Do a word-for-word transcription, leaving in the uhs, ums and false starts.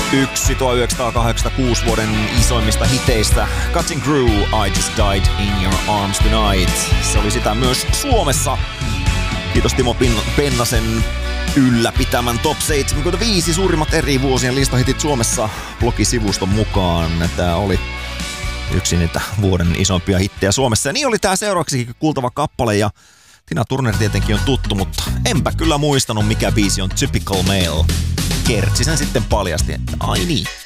Yksi tuhatyhdeksänsataakahdeksankymmentäkuusi vuoden isoimmista hiteistä, Cutting Crew, I Just Died in Your Arms Tonight. Se oli sitä myös Suomessa. Kiitos Timo Pennasen ylläpitämän Top seitsemänkymmentäviisi suurimmat eri vuosien listahitit Suomessa blogisivuston mukaan. Tämä oli yksi niitä vuoden isompia hittejä Suomessa. Ja niin oli tää seuraavaksi kuultava kappale, ja Tina Turner tietenkin on tuttu, mutta enpä kyllä muistanut mikä biisi on Typical Male. Kertsi sen sitten paljasti, että ai niin.